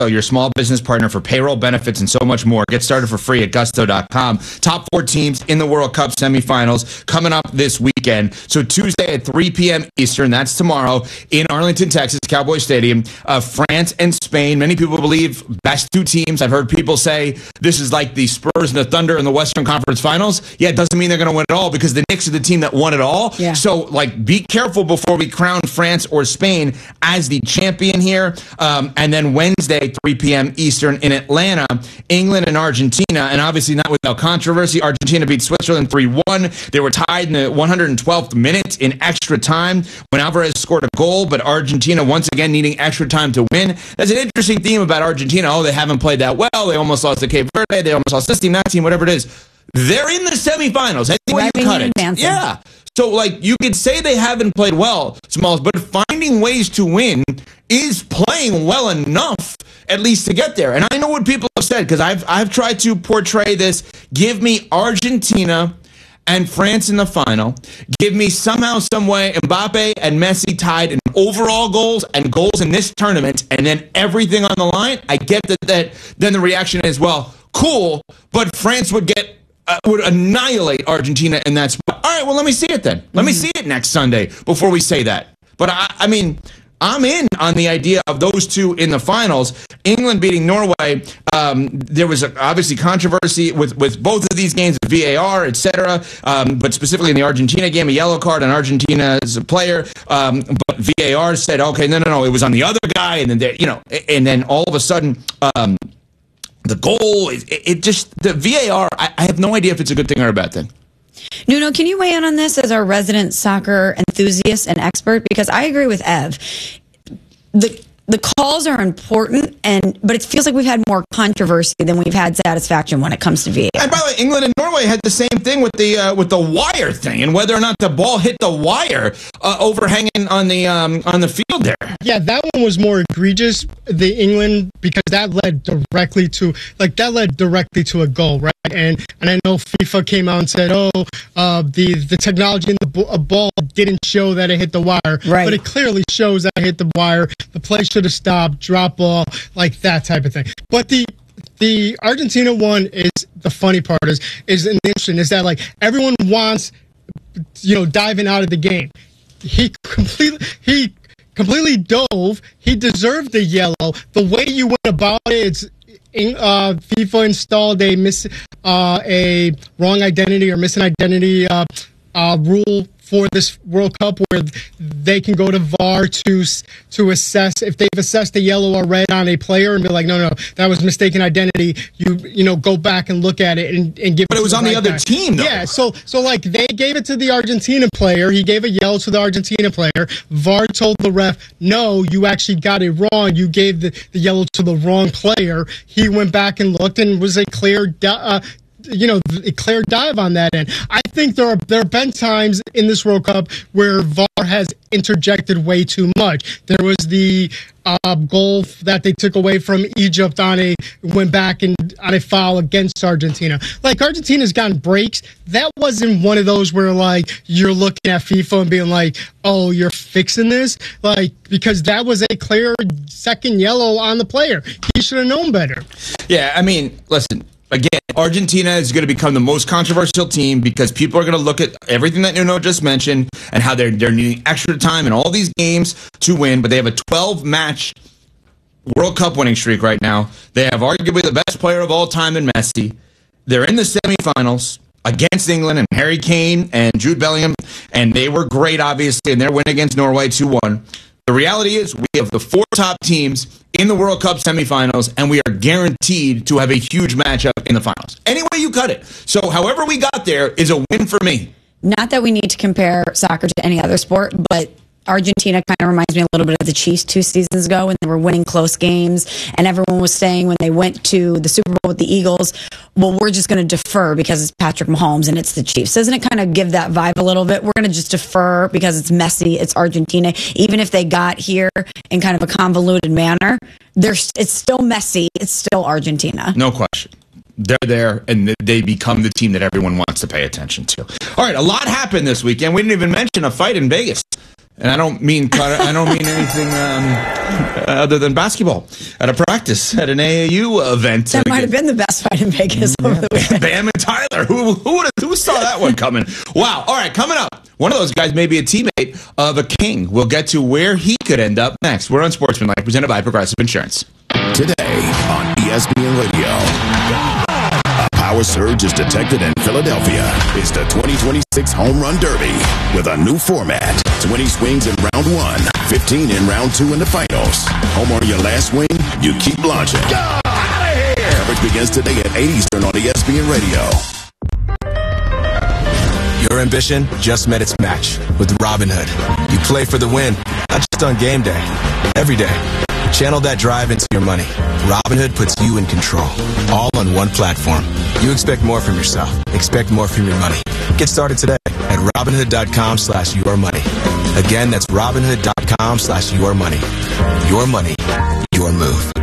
your small business partner for payroll, benefits, and so much more. Get started for free at gusto.com. Top 4 teams in the World Cup semifinals coming up this weekend. So Tuesday at 3 p.m. Eastern, that's tomorrow, in Arlington, Texas, Cowboy Stadium. France and Spain. Many people believe best 2 teams. I've heard people say this is like the Spurs and the Thunder in the Western Conference Finals. Yeah, it doesn't mean they're going to win it all because the Knicks are the team that won it all. Yeah. So, be careful before we crown France or Spain as the champion here. And then Wednesday, 3 p.m. Eastern in Atlanta, England and Argentina. And obviously not without controversy. Argentina beat Switzerland 3-1. They were tied in the 112th minute in extra time when Alvarez scored a goal, but Argentina once again needing extra time to win. That's an interesting theme about Argentina. Oh, they haven't played that well. They almost lost to Cape Verde. They almost lost this team, that team, whatever it is. They're in the semifinals. Any way you cut it. Yeah. So, you could say they haven't played well, Smalls, but finding ways to win is playing well enough, at least to get there. And I know what people have said, because I've tried to portray this. Give me Argentina and France in the final. Give me somehow, some way, Mbappe and Messi tied in overall goals and goals in this tournament, and then everything on the line. I get that then the reaction is, well, cool, but France would annihilate Argentina in that spot. All right, well, let me see it then. Let me see it next Sunday before we say that. But I mean, I'm in on the idea of those 2 in the finals. England beating Norway. There was obviously controversy with both of these games, VAR, etc. But specifically in the Argentina game, a yellow card on Argentina's player. But VAR said, okay, no, it was on the other guy, and then and then all of a sudden. The goal, the VAR, I have no idea if it's a good thing or a bad thing. Nuno, can you weigh in on this as our resident soccer enthusiast and expert? Because I agree with Ev. The calls are important, but it feels like we've had more controversy than we've had satisfaction when it comes to VAR. And by the way, England and Norway had the same thing with the wire thing, and whether or not the ball hit the wire overhanging on the field there. Yeah, that one was more egregious. The England, because that led directly to a goal, right? And I know FIFA came out and said, the technology in the ball didn't show that it hit the wire, right? But it clearly shows that it hit the wire. The play should have stopped, drop ball, like that type of thing. But the Argentina one is the funny part is interesting is that everyone wants diving out of the game. He completely dove. He deserved the yellow. The way you went about it, FIFA installed a wrong identity or missing identity rule for this World Cup where they can go to VAR to assess if they've assessed a yellow or red on a player and be like, no, that was mistaken identity. You go back and look at it and give. But it was on the other team, though. Yeah, so they gave it to the Argentina player. He gave a yellow to the Argentina player. VAR told the ref, no, you actually got it wrong. You gave the yellow to the wrong player. He went back and looked and was a clear a clear dive on that end. I think there have been times in this World Cup where VAR has interjected way too much. There was the goal that they took away from Egypt went back and on a foul against Argentina. Argentina's gotten breaks. That wasn't one of those where you're looking at FIFA and being like, oh, you're fixing this, because that was a clear second yellow on the player. He should have known better. Yeah, I mean, listen. Again, Argentina is going to become the most controversial team because people are going to look at everything that Nuno just mentioned and how they're needing extra time in all these games to win, but they have a 12-match World Cup winning streak right now. They have arguably the best player of all time in Messi. They're in the semifinals against England and Harry Kane and Jude Bellingham, and they were great, obviously, in their win against Norway 2-1. The reality is we have the 4 top teams in the World Cup semifinals, and we are guaranteed to have a huge matchup in the finals. Any way you cut it. So however we got there is a win for me. Not that we need to compare soccer to any other sport, but Argentina kind of reminds me a little bit of the Chiefs 2 seasons ago when they were winning close games, and everyone was saying when they went to the Super Bowl with the Eagles, well, we're just going to defer because it's Patrick Mahomes and it's the Chiefs. Doesn't it kind of give that vibe a little bit? We're going to just defer because it's Messi, it's Argentina. Even if they got here in kind of a convoluted manner, it's still Messi, it's still Argentina. No question. They're there, and they become the team that everyone wants to pay attention to. All right, a lot happened this weekend. We didn't even mention a fight in Vegas. And I don't mean anything other than basketball at a practice at an AAU event. That might have been the best fight in Vegas over the weekend. Bam and Tyler. Who saw that one coming? Wow. All right, coming up. One of those guys may be a teammate of a king. We'll get to where he could end up next. We're on Sportsmanlike, presented by Progressive Insurance. Today on ESPN Radio. Power surge is detected in Philadelphia. It's the 2026 Home Run Derby with a new format. 20 swings in round 1, 15 in round 2 in the finals. Home on your last swing, you keep launching. Out of here! Coverage begins today at 8 Eastern on ESPN Radio. Your ambition just met its match with Robinhood. You play for the win, not just on game day, every day. Channel that drive into your money. Robinhood puts you in control, all on one platform. You expect more from yourself. Expect more from your money. Get started today at Robinhood.com/yourmoney. Again, that's Robinhood.com/yourmoney. Your money, your move.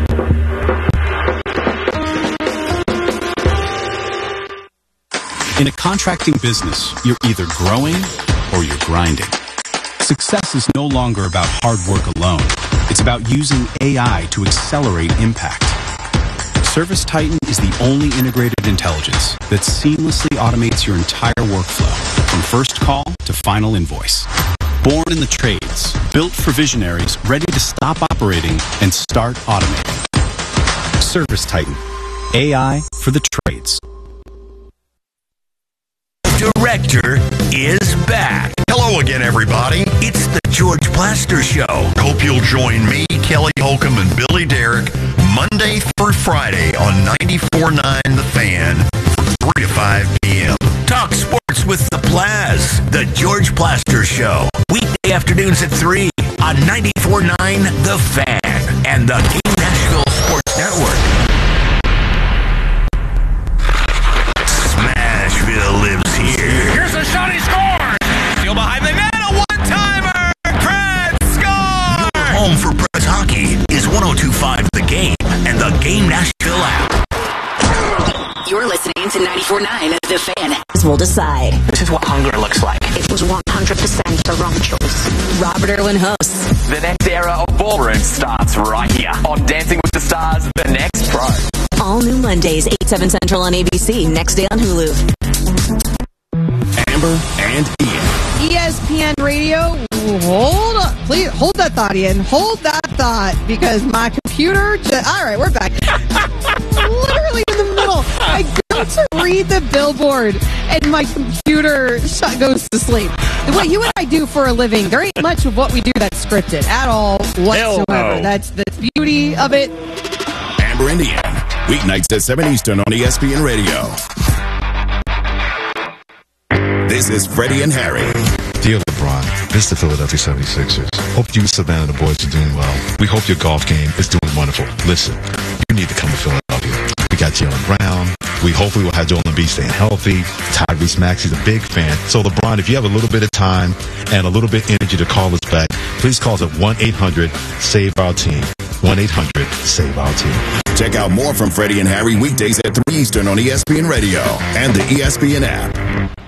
In a contracting business, you're either growing or you're grinding. Success is no longer about hard work alone. It's about using AI to accelerate impact. ServiceTitan is the only integrated intelligence that seamlessly automates your entire workflow, from first call to final invoice. Born in the trades, built for visionaries ready to stop operating and start automating. ServiceTitan, AI for the trades. Director is back. Hello again, everybody. It's the George Plaster Show. Hope you'll join me, Kelly Holcomb, and Billy Derrick Monday through Friday on 94.9 The Fan from 3 to 5 p.m. Talk sports with the Plaz. The George Plaster Show. Weekday afternoons at 3 on 94.9 The Fan and the King Nashville Sports Network. Smashville lives here. Here's a shot, he scores! Still behind the net, a one-timer! Preds score! Your home for Preds hockey is 102.5 The Game and the Game Nashville app. You're listening to 94.9 The Fan. We'll decide. This is what hunger looks like. It was 100% the wrong choice. Robert Irwin hosts. The next era of ballroom starts right here on Dancing with the Stars, The Next Pro. All new Mondays, 8/7 Central on ABC. Next day on Hulu. Amber and Ian. ESPN Radio. Hold on. Please hold that thought, Ian. Hold that thought, because my computer all right, we're back. Literally in the middle. I go to read the billboard and my computer goes to sleep. What you and I do for a living, there ain't much of what we do that's scripted at all whatsoever. No. That's the beauty of it. Amber and Ian. Weeknights at 7 Eastern on ESPN Radio. This is Freddie and Harry. Dear LeBron, this is the Philadelphia 76ers. Hope you and Savannah and the boys are doing well. We hope your golf game is doing wonderful. Listen, you need to come to Philadelphia. We got Jaylen Brown. We hopefully will have Joel Embiid staying healthy. Tyrese Maxey's a big fan. So LeBron, if you have a little bit of time and a little bit of energy to call us back, please call us at 1-800-SAVE-OUR-TEAM. 1-800-SAVE-OUR-TEAM. Check out more from Freddie and Harry weekdays at 3 Eastern on ESPN Radio and the ESPN app.